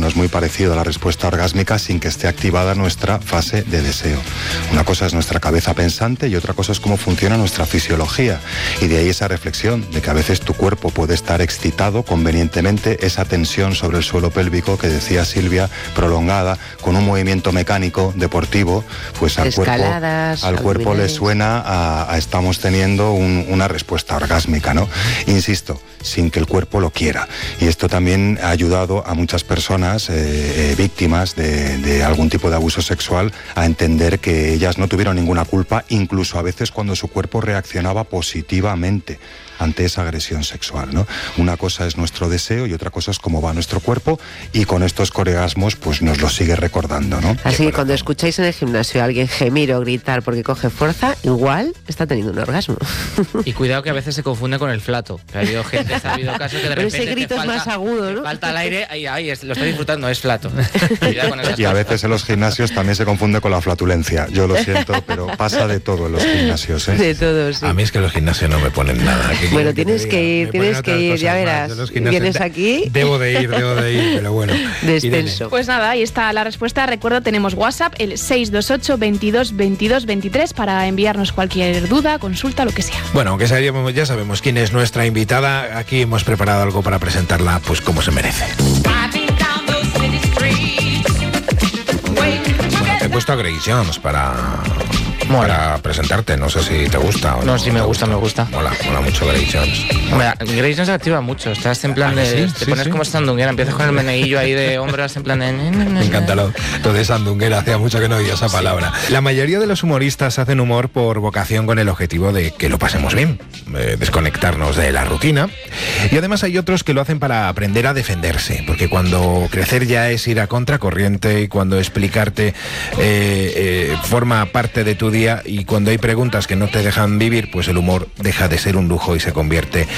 es muy parecido a la respuesta orgásmica sin que esté activada nuestra fase de deseo. Una cosa es nuestra cabeza pensante y otra cosa es cómo funciona nuestra fisiología. Y de ahí esa reflexión de que a veces tu cuerpo puede estar excitado convenientemente, esa tensión sobre el suelo pélvico que decía Silvia, prolongada, con un movimiento mecánico, deportivo, pues al cuerpo le suena a estamos teniendo una respuesta orgásmica, ¿no? Insisto, sin que el cuerpo lo quiera. Y esto también ha ayudado a muchas personas víctimas de algún tipo de abuso sexual a entender que ellas no tuvieron ninguna culpa, incluso a veces cuando su cuerpo reaccionaba positivamente ante esa agresión sexual, ¿no? Una cosa es nuestro deseo y otra cosa es cómo va nuestro cuerpo, y con estos coregasmos pues nos lo sigue recordando, ¿no? Así que cuando escucháis en el gimnasio a alguien gemir o gritar porque coge fuerza, igual está teniendo un orgasmo. Y cuidado que a veces se confunde con el flato. Ha habido casos que de repente ese grito es más agudo, ¿no? Falta el aire y lo está disfrutando, es flato. Y a veces en los gimnasios también se confunde con la flatulencia. Yo lo siento, pero pasa de todo en los gimnasios, ¿eh? De todo, sí. A mí es que los gimnasios no me ponen nada. Bueno, tienes que ir, ya verás. Vienes aquí. Debo de ir, pero bueno. Descenso. Pues nada, ahí está la respuesta. Recuerdo, tenemos WhatsApp, el 628 22 22 23, para enviarnos cualquier duda, consulta, lo que sea. Bueno, aunque ya sabemos quién es nuestra invitada, aquí hemos preparado algo para presentarla, pues como se merece. Bueno, te he puesto a Grace Jones para presentarte, no sé si te gusta o no. No, sí me gusta. Mola mucho Grace Jones. Grace Jones activa mucho, estás en plan de... ¿Sí? Te pones como sandunguera, empiezas con el meneillo ahí de hombros en plan de... Me encanta lo de sandunguera, hacía mucho que no oía esa palabra. La mayoría de los humoristas hacen humor por vocación con el objetivo de que lo pasemos bien, desconectarnos de la rutina. Y además hay otros que lo hacen para aprender a defenderse, porque cuando crecer ya es ir a contracorriente y cuando explicarte forma parte de tu día, y cuando hay preguntas que no te dejan vivir, pues el humor deja de ser un lujo y se convierte